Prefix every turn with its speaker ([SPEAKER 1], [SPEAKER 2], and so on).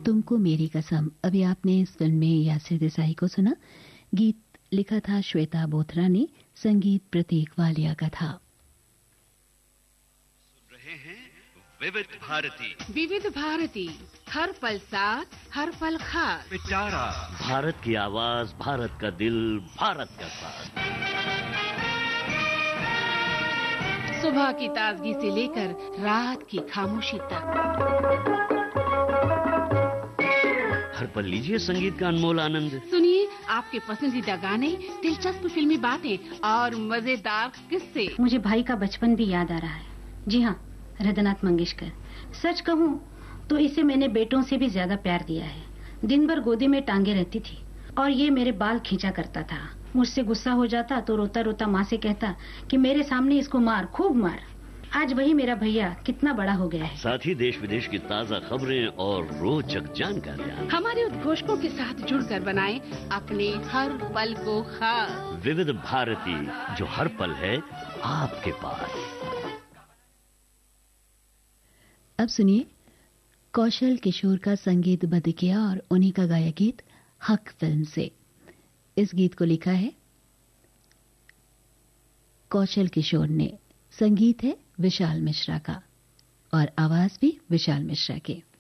[SPEAKER 1] तुमको मेरी कसम। अभी आपने इस फिल्म में यासिर देसाई को सुना। गीत लिखा था श्वेता बोथरा ने, संगीत प्रतीक वालिया का था।
[SPEAKER 2] सुन रहे हैं विविध भारती।
[SPEAKER 3] विविध भारती, हर पल साथ, हर पल खास।
[SPEAKER 2] पिटारा
[SPEAKER 4] भारत की आवाज, भारत का दिल, भारत का साथ।
[SPEAKER 3] सुबह की ताजगी से लेकर रात की खामोशी तक,
[SPEAKER 4] हर पल लीजिए संगीत का अनमोल आनंद।
[SPEAKER 3] सुनिए आपके पसंदीदा गाने, दिलचस्प फिल्मी बातें और मजेदार किस्से।
[SPEAKER 5] मुझे भाई का बचपन भी याद आ रहा है। जी हाँ, हृदयनाथ मंगेशकर। सच कहूँ तो इसे मैंने बेटों से भी ज्यादा प्यार दिया है। दिन भर गोदी में टांगे रहती थी और ये मेरे बाल खींचा करता था। मुझसे गुस्सा हो जाता तो रोता रोता माँ से कहता कि मेरे सामने इसको मार, खूब मार। आज वही मेरा भैया कितना बड़ा हो गया है।
[SPEAKER 4] साथ ही देश विदेश की ताजा खबरें और रोचक जानकारियाँ
[SPEAKER 3] हमारे उद्घोषकों के साथ जुड़कर बनाएं अपने हर पल को खास।
[SPEAKER 4] विविध भारती, जो हर पल है आपके पास।
[SPEAKER 1] अब सुनिए कौशल किशोर का संगीतबद्ध किया और उन्हीं का गाया गीत हक फिल्म से। इस गीत को लिखा है कौशल किशोर ने, संगीत है विशाल मिश्रा का और आवाज भी विशाल मिश्रा की।